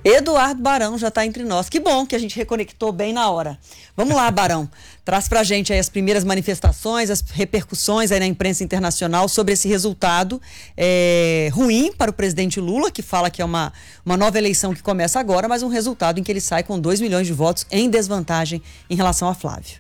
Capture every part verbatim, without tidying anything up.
Eduardo Barão já está entre nós. Que bom que a gente reconectou bem na hora. Vamos lá, Barão. Traz pra gente aí as primeiras manifestações, as repercussões aí na imprensa internacional sobre esse resultado é, ruim para o presidente Lula, que fala que é uma, uma nova eleição que começa agora, mas um resultado em que ele sai com dois milhões de votos em desvantagem em relação a Flávio.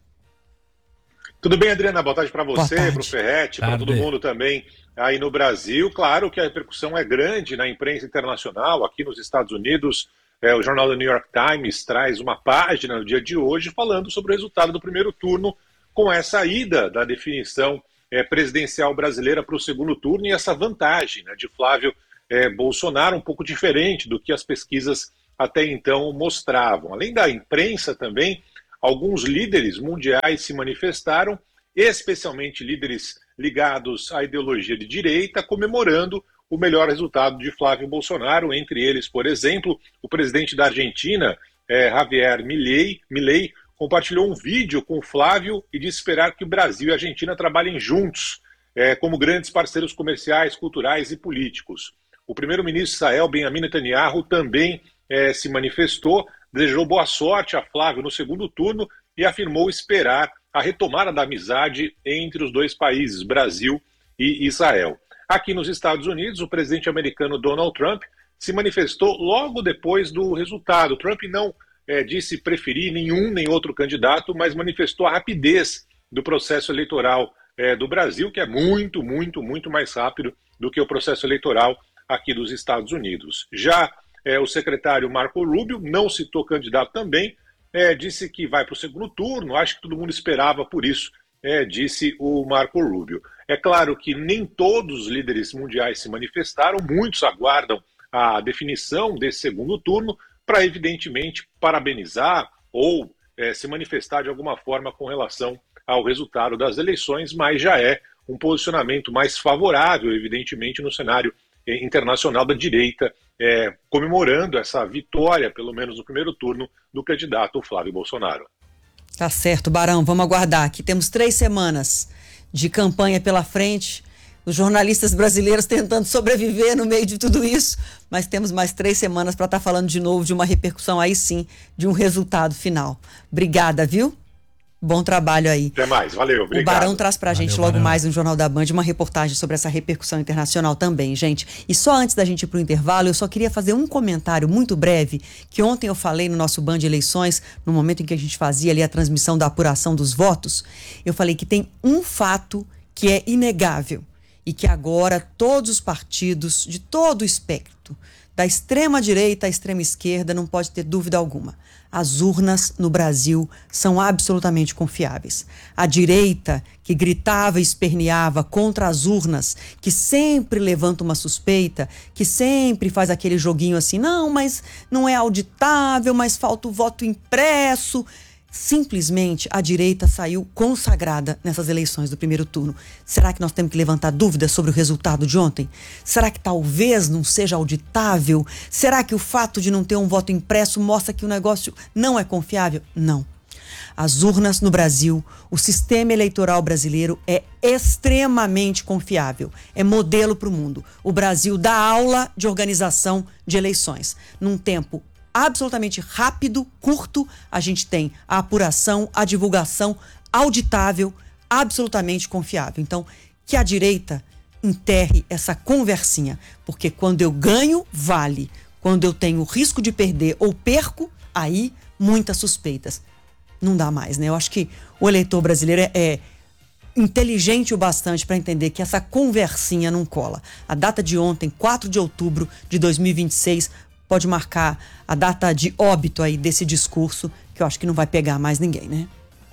Tudo bem, Adriana? Boa tarde para você, para o Ferretti, para todo mundo também aí no Brasil. Claro que a repercussão é grande na imprensa internacional, aqui nos Estados Unidos. É, o jornal do New York Times traz uma página no dia de hoje falando sobre o resultado do primeiro turno, com essa ida da definição é, presidencial brasileira para o segundo turno e essa vantagem, né, de Flávio é, Bolsonaro, um pouco diferente do que as pesquisas até então mostravam. Além da imprensa também, alguns líderes mundiais se manifestaram, especialmente líderes ligados à ideologia de direita, comemorando o melhor resultado de Flávio Bolsonaro, entre eles, por exemplo, o presidente da Argentina, eh, Javier Milei, Milei, compartilhou um vídeo com Flávio e disse esperar que o Brasil e a Argentina trabalhem juntos, eh, como grandes parceiros comerciais, culturais e políticos. O primeiro-ministro Israel Benjamin Netanyahu também eh, se manifestou, desejou boa sorte a Flávio no segundo turno e afirmou esperar a retomada da amizade entre os dois países, Brasil e Israel. Aqui nos Estados Unidos, o presidente americano Donald Trump se manifestou logo depois do resultado. Trump não é, disse preferir nenhum nem outro candidato, mas manifestou a rapidez do processo eleitoral é, do Brasil, que é muito, muito, muito mais rápido do que o processo eleitoral aqui dos Estados Unidos. Já é, o secretário Marco Rubio não citou candidato também, é, disse que vai para o segundo turno, acho que todo mundo esperava por isso, é, disse o Marco Rubio. É claro que nem todos os líderes mundiais se manifestaram, muitos aguardam a definição desse segundo turno para, evidentemente, parabenizar ou é, se manifestar de alguma forma com relação ao resultado das eleições, mas já é um posicionamento mais favorável, evidentemente, no cenário é, internacional da direita, é, comemorando essa vitória, pelo menos no primeiro turno, do candidato Flávio Bolsonaro. Tá certo, Barão, vamos aguardar. Aqui temos três semanas de campanha pela frente, os jornalistas brasileiros tentando sobreviver no meio de tudo isso, mas temos mais três semanas para estar tá falando de novo de uma repercussão aí sim, de um resultado final. Obrigada, viu? Bom trabalho aí. Até mais, valeu, obrigado. O Barão traz pra gente Valeu, logo Barão. mais no Jornal da Band uma reportagem sobre essa repercussão internacional também, gente. E só antes da gente ir pro intervalo, eu só queria fazer um comentário muito breve, que ontem eu falei no nosso Band Eleições, no momento em que a gente fazia ali a transmissão da apuração dos votos, eu falei que tem um fato que é inegável e que agora todos os partidos de todo o espectro, da extrema direita à extrema esquerda, não pode ter dúvida alguma. As urnas no Brasil são absolutamente confiáveis. A direita, que gritava e esperneava contra as urnas, que sempre levanta uma suspeita, que sempre faz aquele joguinho assim, não, mas não é auditável, mas falta o voto impresso. Simplesmente a direita saiu consagrada nessas eleições do primeiro turno. Será que nós temos que levantar dúvidas sobre o resultado de ontem? Será que talvez não seja auditável? Será que o fato de não ter um voto impresso mostra que o negócio não é confiável? Não. As urnas no Brasil, o sistema eleitoral brasileiro é extremamente confiável. É modelo para o mundo. O Brasil dá aula de organização de eleições num tempo absolutamente rápido, curto. A gente tem a apuração, a divulgação auditável, absolutamente confiável. Então, que a direita enterre essa conversinha, porque quando eu ganho, vale. Quando eu tenho risco de perder ou perco, aí muitas suspeitas. Não dá mais, né? Eu acho que o eleitor brasileiro é, é inteligente o bastante para entender que essa conversinha não cola. A data de ontem, quatro de outubro de dois mil e vinte e seis, pode marcar a data de óbito aí desse discurso, que eu acho que não vai pegar mais ninguém, né?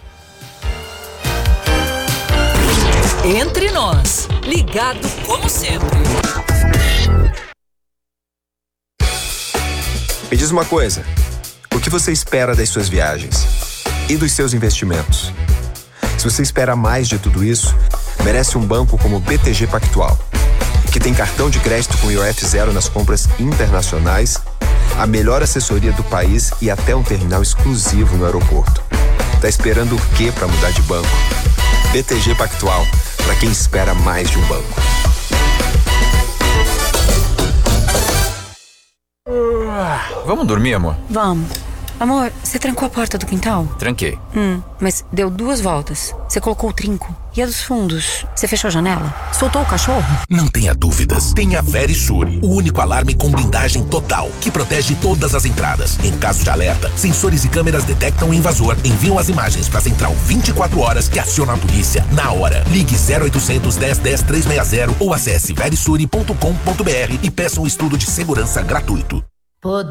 Entre nós, ligado como sempre. Me diz uma coisa, o que você espera das suas viagens? E dos seus investimentos? Se você espera mais de tudo isso, merece um banco como o B T G Pactual, que tem cartão de crédito com I O F zero nas compras internacionais, a melhor assessoria do país e até um terminal exclusivo no aeroporto. Tá esperando o quê para mudar de banco? B T G Pactual, para quem espera mais de um banco. Uh. Vamos dormir, amor? Vamos. Amor, você trancou a porta do quintal? Tranquei. Hum, mas deu duas voltas. Você colocou o trinco. E a dos fundos? Você fechou a janela? Soltou o cachorro? Não tenha dúvidas. Tenha Verisure, o único alarme com blindagem total, que protege todas as entradas. Em caso de alerta, sensores e câmeras detectam o invasor, enviam as imagens para a central vinte e quatro horas que aciona a polícia na hora. Ligue zero oitocentos, dez, dez, trezentos e sessenta ou acesse verisure ponto com ponto br e peça um estudo de segurança gratuito. Poder